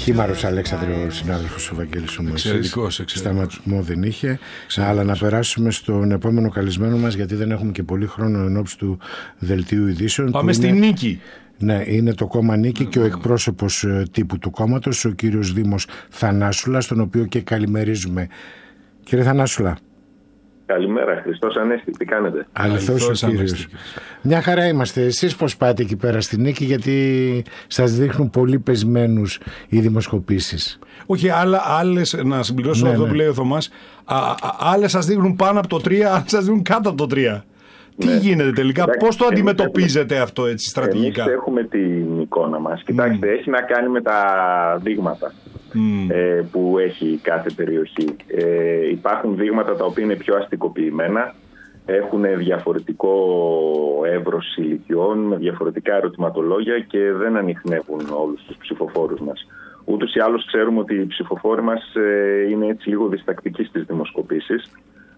Χήμαρος Αλέξανδρος, συνάδελφος ο Βαγγέλης ο Μωυσής. Εξαιρετικός. Σταματισμό δεν είχε. Αλλά να περάσουμε στον επόμενο καλεσμένο μας, γιατί δεν έχουμε και πολύ χρόνο ενόψει του δελτίου ειδήσεων. Πάμε στη Νίκη. Ναι, είναι το κόμμα Νίκη και ο εκπρόσωπος τύπου του κόμματος, ο κύριος Δήμος Θανάσουλα, στον οποίο και καλημερίζουμε. Κύριε Θανάσουλα. Καλημέρα, Χριστός Ανέστη, τι κάνετε? Αληθώς ο κύριος. Μια χαρά είμαστε. Εσείς πώς πάτε εκεί πέρα στη Νίκη, γιατί σας δείχνουν πολύ πεσμένους οι δημοσκοπήσεις? Όχι, άλλες, να συμπληρώσω αυτό που λέει ο Θωμάς, άλλες σας δείχνουν πάνω από το 3, άλλες σας δείχνουν κάτω από το 3. Τι γίνεται τελικά, πώς το αντιμετωπίζετε αυτό έτσι στρατηγικά? Εμείς έχουμε την εικόνα μας. Κοιτάξτε, έχει να κάνει με τα δείγματα που έχει κάθε περιοχή. Υπάρχουν δείγματα τα οποία είναι πιο αστικοποιημένα, έχουν διαφορετικό εύρος ηλικιών, με διαφορετικά ερωτηματολόγια και δεν ανιχνεύουν όλους τους ψηφοφόρους μας. Ούτως ή άλλως ξέρουμε ότι οι ψηφοφόροι μας είναι έτσι λίγο διστακτικοί στις δημοσκοπήσεις.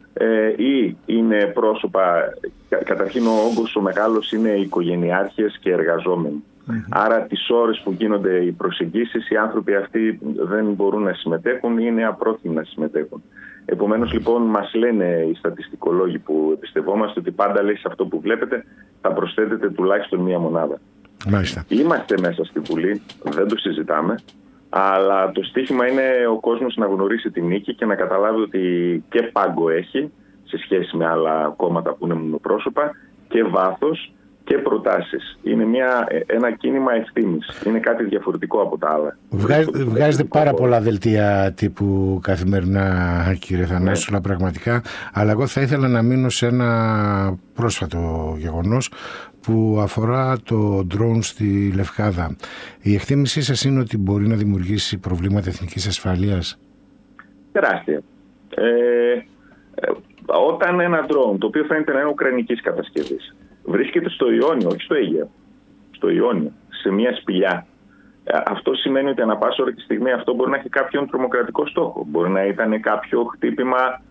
Ή είναι πρόσωπα, καταρχήν ο όγκος ο μεγάλος είναι οικογενειάρχες και εργαζόμενοι. Άρα τις ώρες που γίνονται οι προσεγγίσεις οι άνθρωποι αυτοί δεν μπορούν να συμμετέχουν ή είναι απρόθυμοι να συμμετέχουν. Επομένως λοιπόν μας λένε οι στατιστικολόγοι που εμπιστευόμαστε ότι πάντα λέει σε αυτό που βλέπετε θα προσθέτετε τουλάχιστον μία μονάδα. Μάλιστα. Είμαστε μέσα στη Βουλή, δεν το συζητάμε. Αλλά το στίχημα είναι ο κόσμος να γνωρίσει τη Νίκη και να καταλάβει ότι και πάγκο έχει σε σχέση με άλλα κόμματα που είναι μονοπρόσωπα και βάθος και προτάσεις. Είναι ένα κίνημα ευθύνης. Είναι κάτι διαφορετικό από τα άλλα. Βγάζετε πάρα πολλά δελτία τύπου καθημερινά, κύριε Θανάσουλα, πραγματικά. Αλλά εγώ θα ήθελα να μείνω σε ένα πρόσφατο γεγονός που αφορά το drone στη Λευκάδα. Η εκτίμησή σας είναι ότι μπορεί να δημιουργήσει προβλήματα εθνικής ασφαλείας? Τεράστια. Όταν ένα drone, το οποίο φαίνεται να είναι ουκρανικής κατασκευής, βρίσκεται στο Ιόνιο, όχι στο Αίγαιο, στο Ιόνιο, σε μια σπηλιά, αυτό σημαίνει ότι ανά πάσα ώρα τη στιγμή αυτό μπορεί να έχει κάποιον τρομοκρατικό στόχο. Μπορεί να ήταν κάποιο χτύπημα,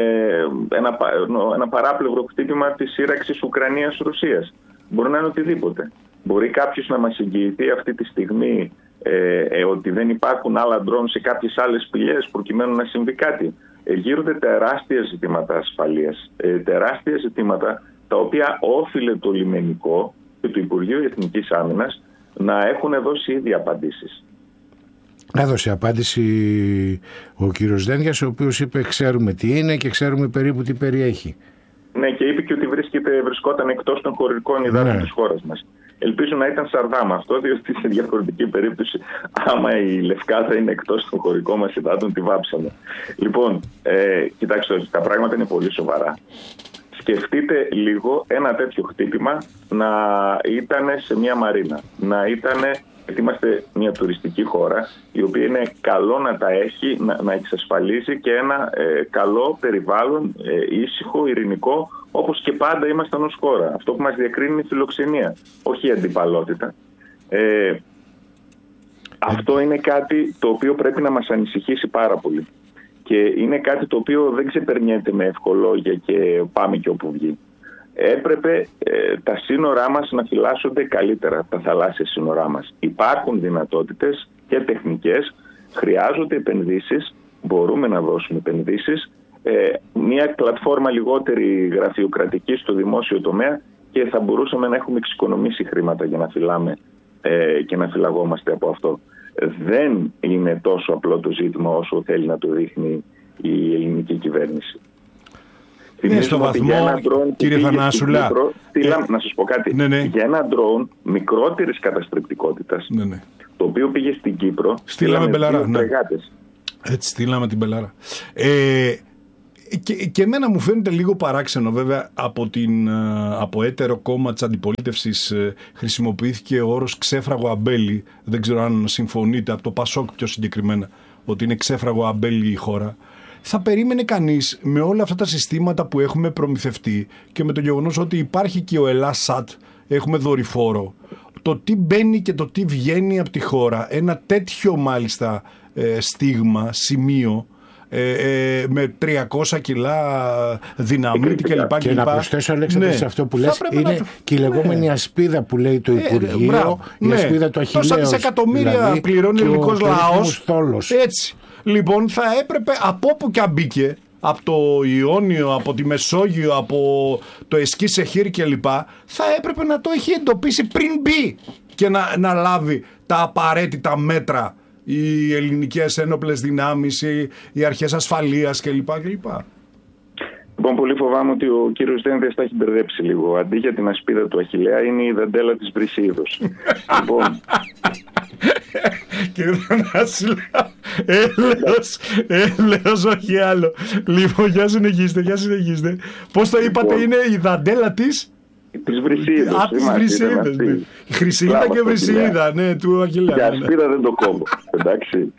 ένα παράπλευρο χτύπημα της σύραξης Ουκρανίας-Ρωσίας. Μπορεί να είναι οτιδήποτε. Μπορεί κάποιος να μας εγγυηθεί αυτή τη στιγμή ότι δεν υπάρχουν άλλα ντρόν σε κάποιες άλλες σπηλιές προκειμένου να συμβεί κάτι? Γύρονται τεράστια ζητήματα ασφαλείας, τεράστια ζητήματα τα οποία όφιλε το λιμενικό και το Υπουργείο Εθνικής Άμυνας να έχουν δώσει ήδη απαντήσεις. Έδωσε απάντηση ο κύριος Δένδιας, ο οποίος είπε ξέρουμε τι είναι και ξέρουμε περίπου τι περιέχει. Ναι, και είπε και ότι βρισκόταν εκτός των χωρικών υδάτων της χώρας μας. Ελπίζω να ήταν Σαρδάμα αυτό, διότι σε διαφορετική περίπτωση, άμα η Λευκάδα είναι εκτός των χωρικών μας υδάτων, τη βάψαμε. Λοιπόν, κοιτάξτε, τα πράγματα είναι πολύ σοβαρά. Σκεφτείτε λίγο ένα τέτοιο χτύπημα να ήταν σε μια μαρίνα, να ήταν, γιατί είμαστε μια τουριστική χώρα, η οποία είναι καλό να τα έχει, να εξασφαλίζει και ένα καλό περιβάλλον, ήσυχο, ειρηνικό, όπως και πάντα ήμασταν ως χώρα. Αυτό που μας διακρίνει είναι η φιλοξενία, όχι η αντιπαλότητα. Αυτό είναι κάτι το οποίο πρέπει να μας ανησυχήσει πάρα πολύ. Και είναι κάτι το οποίο δεν ξεπερνιέται με ευχολόγια και πάμε και όπου βγει. Έπρεπε τα σύνορά μας να φυλάσσονται καλύτερα, τα θαλάσσια σύνορά μας. Υπάρχουν δυνατότητες και τεχνικές, χρειάζονται επενδύσεις, μπορούμε να δώσουμε επενδύσεις, μια πλατφόρμα λιγότερη γραφειοκρατική στο δημόσιο τομέα και θα μπορούσαμε να έχουμε εξοικονομήσει χρήματα για να φυλάμε και να φυλαγόμαστε από αυτό. Δεν είναι τόσο απλό το ζήτημα όσο θέλει να το δείχνει η ελληνική κυβέρνηση. Ναι, στο βαθμό, κύριε Θανάσουλα, να σας πω κάτι. Για ένα ντρόουν μικρότερης καταστρεπτικότητας, το οποίο πήγε στην Κύπρο, στείλαμε Μπελαρά. Έτσι, στείλαμε την Μπελαρά. Και εμένα μου φαίνεται λίγο παράξενο, βέβαια, από έτερο κόμμα της αντιπολίτευσης χρησιμοποιήθηκε ο όρος ξέφραγο αμπέλι. Δεν ξέρω αν συμφωνείτε, από το Πασόκ πιο συγκεκριμένα, ότι είναι ξέφραγο αμπέλι η χώρα. Θα περίμενε κανείς με όλα αυτά τα συστήματα που έχουμε προμηθευτεί και με το γεγονός ότι υπάρχει και ο Ελλάς-ΣΑΤ, έχουμε δορυφόρο, το τι μπαίνει και το τι βγαίνει από τη χώρα, ένα τέτοιο μάλιστα στίγμα, σημείο, με 300 κιλά δυναμίτη κλπ. Και να προσθέσω, Αλέξανδρε, σε αυτό που λες, είναι και η λεγόμενη ασπίδα που λέει το Υπουργείο, η ασπίδα του Αχιλλέως. Τόσα δισεκατομμύρια δηλαδή, πληρώνει ο ελληνικός λαός. Έτσι. Λοιπόν, θα έπρεπε από όπου και αν μπήκε, από το Ιόνιο, από τη Μεσόγειο, από το Εσκή Σεχίρ κλπ, θα έπρεπε να το έχει εντοπίσει πριν μπει και να λάβει τα απαραίτητα μέτρα οι ελληνικές ένοπλες δυνάμεις, οι αρχές ασφαλείας κλπ. Λοιπόν, πολύ φοβάμαι ότι ο κύριος Δένδιας τα έχει μπερδέψει λίγο. Αντί για την ασπίδα του Αχιλλέα είναι η δαντέλα της Βρυσίδος. Λοιπόν... Κύριε Θανάσιλα, έλεος, όχι άλλο. Λοιπόν, για συνεχίστε. Πώς το είπατε, είναι η δαντέλα της Βρυσίδος. Της Βρυσίδας. Η Χρυσίδα και Βρυσίδα, ναι, του Αχιλλέα. Για ασπίδα δεν το κόβω, εντάξει.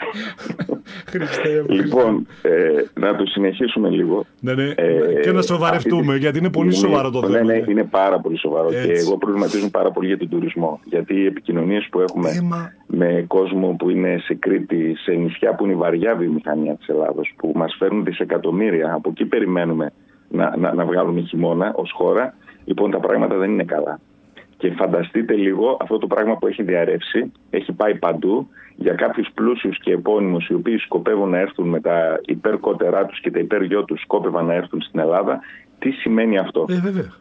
Λοιπόν, να το συνεχίσουμε λίγο. Ναι, και να σοβαρευτούμε, γιατί είναι πολύ σοβαρό το θέμα. Ναι, είναι πάρα πολύ σοβαρό. Και εγώ προβληματίζομαι πάρα πολύ για τον τουρισμό. Γιατί οι επικοινωνίες που έχουμε με κόσμο που είναι σε Κρήτη, σε νησιά που είναι η βαριά βιομηχανία της Ελλάδος, που μας φέρνουν δισεκατομμύρια, από εκεί περιμένουμε να βγάλουμε χειμώνα ως χώρα. Λοιπόν, τα πράγματα δεν είναι καλά. Και φανταστείτε λίγο αυτό το πράγμα που έχει διαρρεύσει, έχει πάει παντού, για κάποιους πλούσιους και επώνυμους οι οποίοι σκοπεύουν να έρθουν με τα υπερκότερά τους και τα υπεργειό τους σκόπευαν να έρθουν στην Ελλάδα. Τι σημαίνει αυτό? Βέβαια.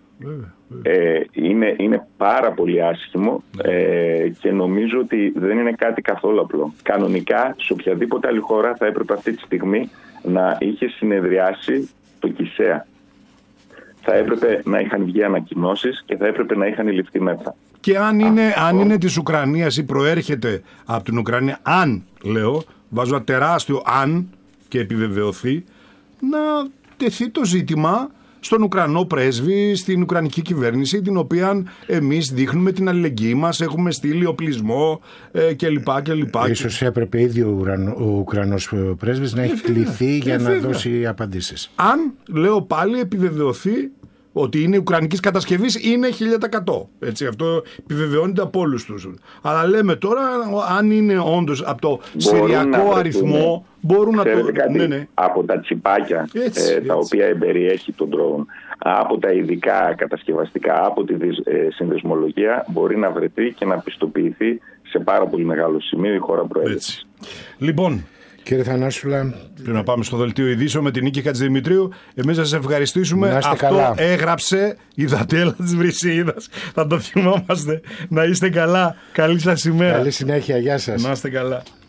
Είναι πάρα πολύ άσχημο και νομίζω ότι δεν είναι κάτι καθόλου απλό. Κανονικά, σε οποιαδήποτε άλλη χώρα θα έπρεπε αυτή τη στιγμή να είχε συνεδριάσει το ΚΙΣΕΑ. Θα έπρεπε να είχαν βγει ανακοινώσεις και θα έπρεπε να είχαν ληφθεί μέτρα. Και αν είναι της Ουκρανίας ή προέρχεται από την Ουκρανία, αν, λέω, βάζω ένα τεράστιο αν και επιβεβαιωθεί, να τεθεί το ζήτημα στον Ουκρανό πρέσβη, στην Ουκρανική κυβέρνηση, την οποία εμείς δείχνουμε την αλληλεγγύη μας, έχουμε στείλει οπλισμό κλπ. Ίσως έπρεπε ήδη ο Ουκρανός πρέσβης να έχει κληθεί για να δώσει απαντήσεις. Αν, λέω πάλι, επιβεβαιωθεί ότι είναι ουκρανικής κατασκευής, είναι 1000%. Έτσι, αυτό επιβεβαιώνεται από όλους τους. Αλλά λέμε τώρα, αν είναι όντως από το συριακό αριθμό, μπορούν να το... Ναι. Από τα τσιπάκια τα οποία εμπεριέχει τον drone, από τα ειδικά κατασκευαστικά, από τη συνδεσμολογία, μπορεί να βρεθεί και να πιστοποιηθεί σε πάρα πολύ μεγάλο σημείο η χώρα προέλευσης. Λοιπόν, κύριε Θανάσουλα, πριν να πάμε στο δελτίο ειδήσεων με την Νίκη Χατζηδημητρίου, εμείς θα σας ευχαριστήσουμε. Αυτό καλά. Έγραψε η δαντέλα της Βρυσίδας. Θα το θυμόμαστε. Να είστε καλά. Καλή σας ημέρα. Καλή συνέχεια. Γεια σας. Να είστε καλά.